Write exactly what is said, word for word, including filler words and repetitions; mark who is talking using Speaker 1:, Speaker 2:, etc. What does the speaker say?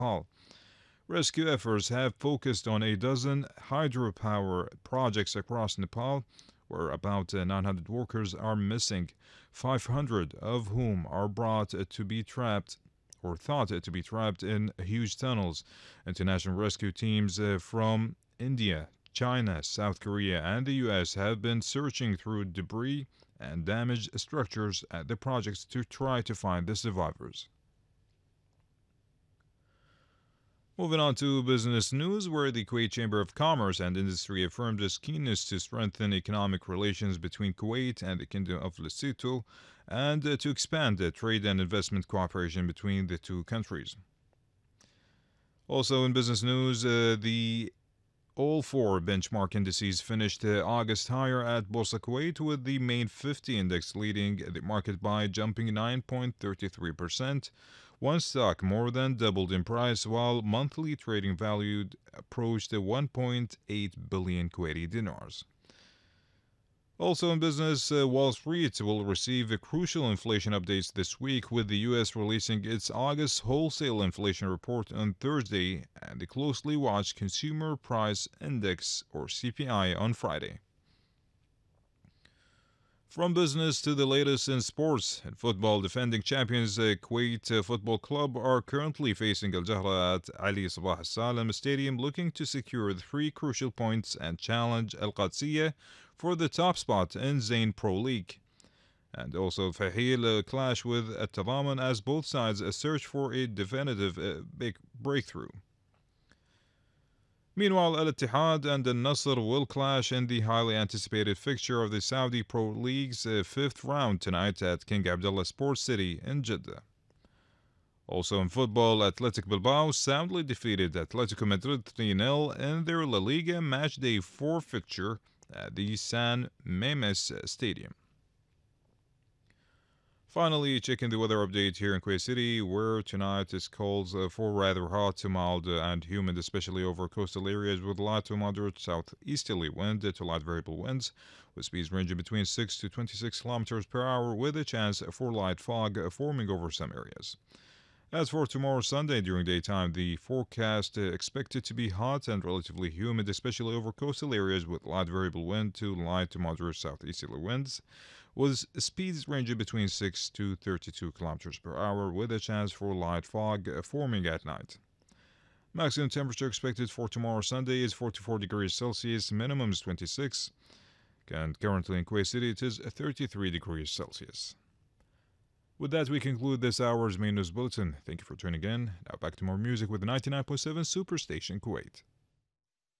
Speaker 1: Nepal. Rescue efforts have focused on a dozen hydropower projects across Nepal, where about uh, nine hundred workers are missing, five hundred of whom are brought uh, to be trapped or thought to be trapped in huge tunnels. International rescue teams uh, from India, China, South Korea, and the U S have been searching through debris and damaged structures at the projects to try to find the survivors. Moving on to business news, where the Kuwait Chamber of Commerce and Industry affirmed its keenness to strengthen economic relations between Kuwait and the Kingdom of Lesotho and uh, to expand the trade and investment cooperation between the two countries. Also, in business news, uh, the all four benchmark indices finished uh, August higher at Boursa Kuwait, with the main fifty index leading the market by jumping nine point three three percent. One stock more than doubled in price, while monthly trading value approached one point eight billion Kuwaiti dinars. Also in business, uh, Wall Street will receive crucial inflation updates this week, with the U S releasing its August wholesale inflation report on Thursday and the closely watched Consumer Price Index, or C P I, on Friday. From business to the latest in sports. In football, defending champions uh, Kuwait uh, Football Club are currently facing Al Jahra at Ali Sabah Al Salam Stadium, looking to secure three crucial points and challenge Al Qadsiya for the top spot in Zain Pro League. And also, Fahil uh, clash with At Tadaman as both sides uh, search for a definitive uh, big breakthrough. Meanwhile, Al Ittihad and Al Nasr will clash in the highly anticipated fixture of the Saudi Pro League's uh, fifth round tonight at King Abdullah Sports City in Jeddah. Also in football, Athletic Bilbao soundly defeated Atletico Madrid three nil in their La Liga Matchday four fixture at the San Mamés Stadium. Finally, checking the weather update here in Kuwait City, where tonight is calls uh, for rather hot to mild uh, and humid, especially over coastal areas, with light to moderate southeasterly wind to light variable winds, with speeds ranging between six to twenty-six kilometers per hour, with a chance for light fog forming over some areas. As for tomorrow, Sunday, during daytime, the forecast uh, expected to be hot and relatively humid, especially over coastal areas, with light variable wind to light to moderate southeasterly winds, with speeds ranging between six to thirty-two kilometers per hour, with a chance for light fog uh, forming at night. Maximum temperature expected for tomorrow, Sunday, is forty-four degrees Celsius, minimum is twenty-six, and currently in Kuwait City it is thirty-three degrees Celsius. With that, we conclude this hour's main news bulletin. Thank you for tuning in. Now back to more music with the ninety-nine point seven Superstation Kuwait.